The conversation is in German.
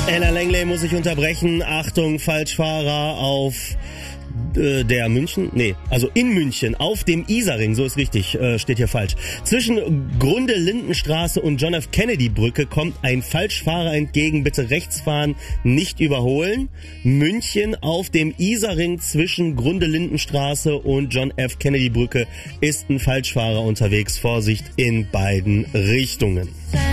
Ella Langley muss sich unterbrechen. Achtung, Falschfahrer auf der München? Nee, also in München, auf dem Isarring, so ist richtig, steht hier falsch. Zwischen Grunde-Lindenstraße und John F. Kennedy Brücke kommt ein Falschfahrer entgegen, bitte rechts fahren, nicht überholen. München auf dem Isarring zwischen Grunde-Lindenstraße und John F. Kennedy Brücke ist ein Falschfahrer unterwegs, Vorsicht in beiden Richtungen.